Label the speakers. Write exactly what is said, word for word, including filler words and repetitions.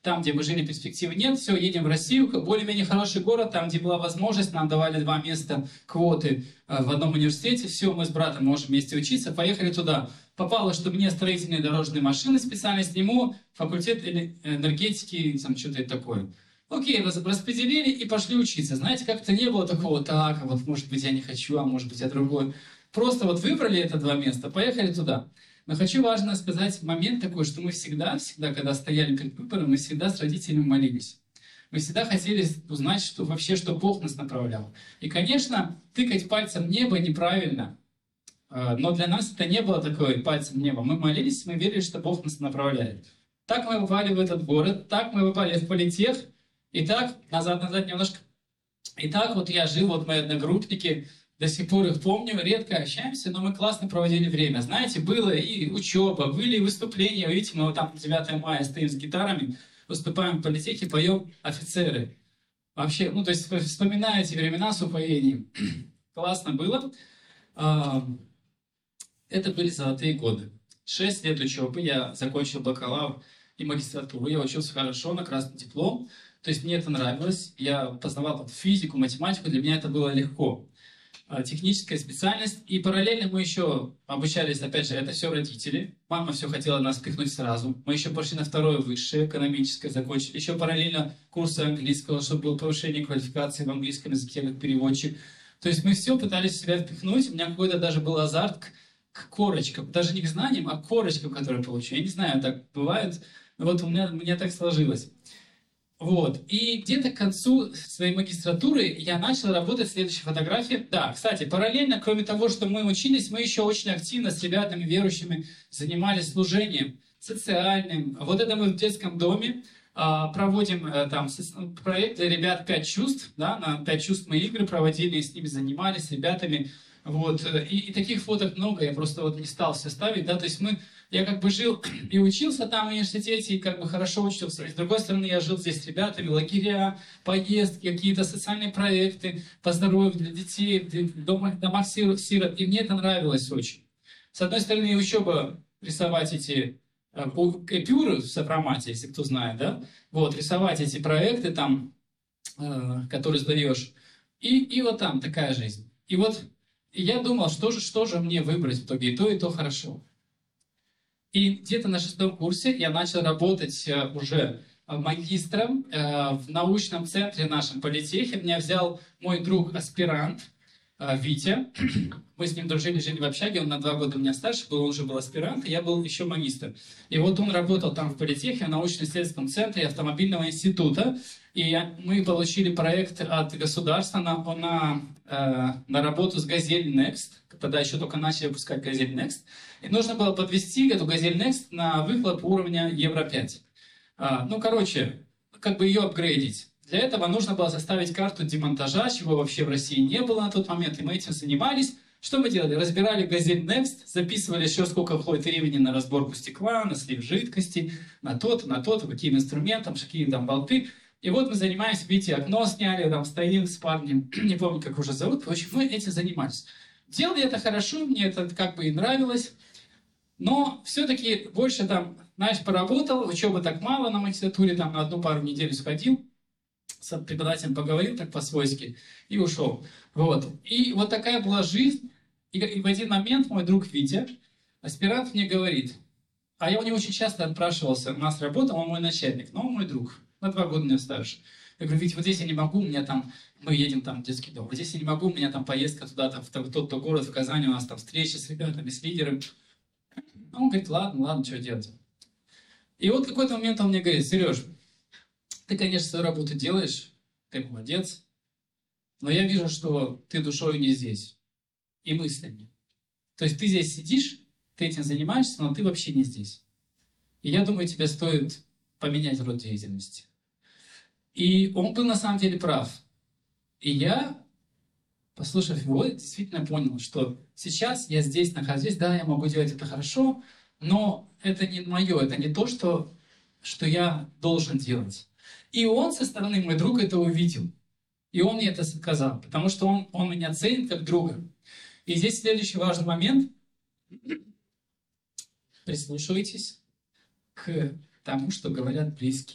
Speaker 1: там, где мы жили, перспективы нет, все, едем в Россию, более-менее хороший город, там, где была возможность, нам давали два места квоты в одном университете, все, мы с братом можем вместе учиться, поехали туда. Попало, что мне строительные дорожные машины специальность, ему факультет энергетики, там, что-то такое. Окей, распределили и пошли учиться. Знаете, как-то не было такого, так, а вот, может быть, я не хочу, а может быть, я другой. Просто вот выбрали это два места, поехали туда. Но хочу важно сказать момент такой, что мы всегда, всегда, когда стояли перед выбором, мы всегда с родителями молились. Мы всегда хотели узнать, что вообще, что Бог нас направлял. И, конечно, тыкать пальцем в небо неправильно. Но для нас это не было такое пальцем в небо. Мы молились, мы верили, что Бог нас направляет. Так мы попали в этот город, так мы попали в политех. И так, назад, назад немножко. И так вот я жил, вот мои одногруппники, до сих пор их помню, редко общаемся, но мы классно проводили время. Знаете, было и учеба, были и выступления. Видите, мы вот там девятое мая стоим с гитарами, выступаем в политехе, поем офицеры. Вообще, ну, то есть, вспоминая эти времена с упоением. Классно было. Это были золотые годы. Шесть лет учебы, я закончил бакалавр и магистратуру, я учился хорошо, на красный диплом. То есть мне это нравилось, я познавал физику, математику, для меня это было легко. Техническая специальность, и параллельно мы еще обучались, опять же, это все родители. Мама все хотела нас впихнуть сразу. Мы еще пошли на второе высшее, экономическое, закончили. Еще параллельно курсы английского, чтобы было повышение квалификации в английском языке, как переводчик. То есть мы все пытались в себя впихнуть, у меня какой-то даже был азарт к, к корочкам, даже не к знаниям, а к корочкам, которые получу. Я не знаю, так бывает, но вот у меня, у меня так сложилось. Вот. И где-то к концу своей магистратуры я начал работать в следующей фотографии. Да, кстати, параллельно, кроме того, что мы учились, мы еще очень активно с ребятами верующими занимались служением социальным. Вот это мы в детском доме а, проводим а, там проект для ребят «Пять чувств». Да, на «Пять чувств» мы игры проводили, и с ними занимались, с ребятами. Вот. И, и таких фоток много, я просто вот не стал все ставить. Да, то есть мы... Я как бы жил и учился там в университете, и как бы хорошо учился. И с другой стороны, я жил здесь с ребятами, лагеря, поездки, какие-то социальные проекты по здоровью для детей, в домах, домах сирот. И мне это нравилось очень. С одной стороны, учеба, рисовать эти эпюры в сопромате, если кто знает, да? Вот, рисовать эти проекты там, которые сдаешь. И, и вот там такая жизнь. И вот я думал, что же, что же мне выбрать в итоге, и то, и то хорошо. И где-то на шестом курсе я начал работать уже магистром в научном центре нашем политехе. Меня взял мой друг-аспирант Витя. Мы с ним дружили, жили в общаге, он на два года меня старше был, он уже был аспирант, и я был еще магистр. И вот он работал там в политехе, в научно-исследовательском центре автомобильного института. И мы получили проект от государства на, на, э, на работу с «Газель Next». Тогда еще только начали выпускать «Газель Next». И нужно было подвести эту «Газель Next» на выхлоп уровня Евро пять. А, ну, короче, как бы ее апгрейдить. Для этого нужно было составить карту демонтажа, чего вообще в России не было на тот момент. И мы этим занимались. Что мы делали? Разбирали «Газель Next», записывали еще сколько входит времени на разборку стекла, на слив жидкости, на то-то, на то-то, каким инструментом, какие там болты. И вот мы занимаемся, видите, окно сняли, там стоим с парнем, не помню, как уже зовут, в общем, мы этим занимались. Делали это хорошо, мне это как бы и нравилось, но все-таки больше там, знаешь, поработал, учебы так мало на магистратуре, там на одну пару недель сходил, с преподавателем поговорил так по-свойски и ушел. Вот. И вот такая была жизнь, и, и в один момент мой друг Витя, аспирант, мне говорит, а я у него очень часто отпрашивался, у нас работал, он мой начальник, но он мой друг. На два года меня старше. Я говорю, ведь вот здесь я не могу, у меня там, мы едем там в детский дом, вот здесь я не могу, у меня там поездка туда-то, в тот-то город, в Казани, у нас там встречи с ребятами, с лидерами. А он говорит, ладно, ладно, что делать. И вот в какой-то момент он мне говорит, Сереж, ты, конечно, свою работу делаешь, ты молодец, но я вижу, что ты душой не здесь, и мыслями. То есть ты здесь сидишь, ты этим занимаешься, но ты вообще не здесь. И я думаю, тебе стоит поменять род деятельности. И он был на самом деле прав. И я, послушав его, действительно понял, что сейчас я здесь нахожусь, да, я могу делать это хорошо, но это не мое, это не то, что, что я должен делать. И он со стороны, мой друг, это увидел. И он мне это сказал, потому что он, он меня ценит как друга. И здесь следующий важный момент. Прислушивайтесь к тому, что говорят близкие.